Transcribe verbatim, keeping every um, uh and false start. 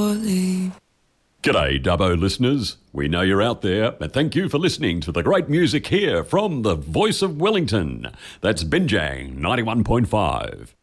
leave. G'day, Dubbo listeners. We know you're out there, and thank you for listening to the great music here from the voice of Wellington. That's Binjang ninety-one point five.